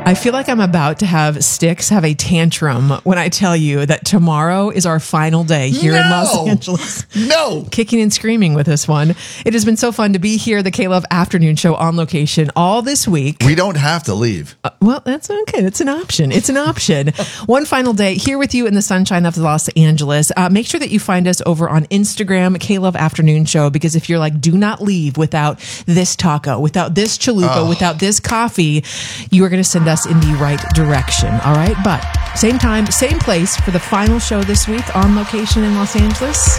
I feel like I'm about to have Styx have a tantrum when I tell you that tomorrow is our final day here in Los Angeles. No. Kicking and screaming with this one. It has been so fun to be here, the K-Love Afternoon Show on location all this week. We don't have to leave. Well, that's okay. That's an option. It's an option. One final day here with you in the sunshine of Los Angeles. Make sure that you find us over on Instagram, K-Love Afternoon Show, because if you're like, do not leave without this taco, without this chalupa, without this coffee, you are going to send us in the right direction. All right. But same time, same place for the final show this week on location in Los Angeles.